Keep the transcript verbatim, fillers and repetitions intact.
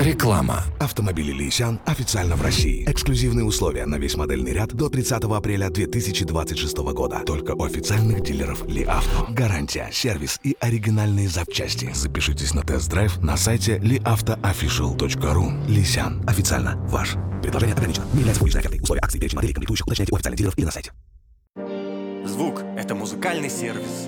Реклама. Автомобили Лисян официально в России. Эксклюзивные условия на весь модельный ряд до тридцатого апреля две тысячи двадцать шестого года. Только у официальных дилеров Ли Авто. Гарантия, сервис и оригинальные запчасти. Запишитесь на тест-драйв на сайте ли авто офишиал точка ру. Лисян. Официально ваш. Предложение ограничено. Не является публичной офертой. Условия акции, перечень моделей, комплектующих уточняйте у официальных дилеров или на сайте. Звук — это музыкальный сервис.